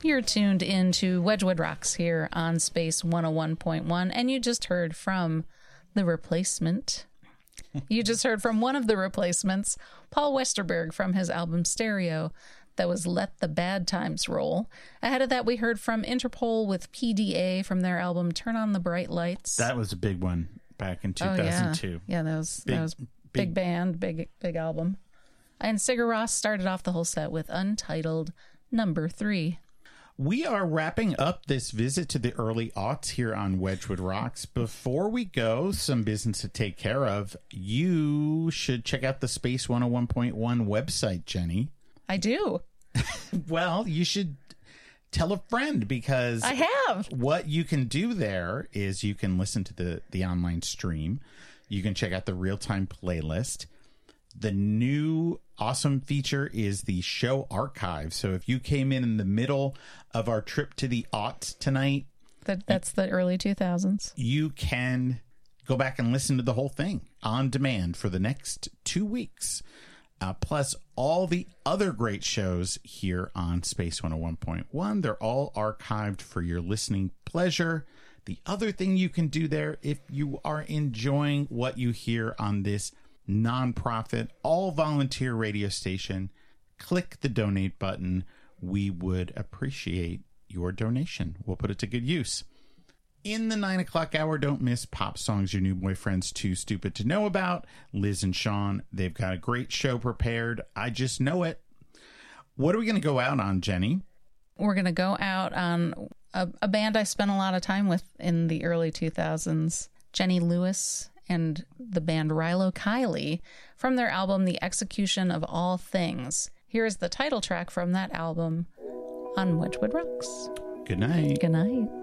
You're tuned into Wedgwood Rocks here on Space 101.1, and you just heard from The Replacement. You just heard from one of the Replacements, Paul Westerberg, from his album Stereo. That was Let the Bad Times Roll. Ahead of that, we heard from Interpol with PDA from their album Turn on the Bright Lights. That was a big one back in 2002. Yeah, that was big band, big album. And Sigur Rós started off the whole set with Untitled Number 3. We are wrapping up this visit to the early aughts here on Wedgwood Rocks. Before we go, some business to take care of. You should check out the Space 101.1 website, Jenny. I do. Well, you should tell a friend, because I have. What you can do there is you can listen to the online stream. You can check out the real-time playlist. The new awesome feature is the show archive. So if you came in the middle of our trip to the aughts tonight, that's the early 2000s, you can go back and listen to the whole thing on demand for the next 2 weeks. Plus all the other great shows here on Space 101.1. They're all archived for your listening pleasure. The other thing you can do there, if you are enjoying what you hear on this nonprofit, all volunteer radio station, click the donate button. We would appreciate your donation. We'll put it to good use. In the 9 o'clock hour, don't miss Pop Songs Your New Boyfriend's Too Stupid to Know About. Liz and Sean, they've got a great show prepared. I just know it. What are we going to go out on, Jenny? We're going to go out on a band I spent a lot of time with in the early 2000s, Jenny Lewis and the band Rilo Kiley, from their album The Execution of All Things. Here is the title track from that album on Wedgwood Rocks. Good night. Good night.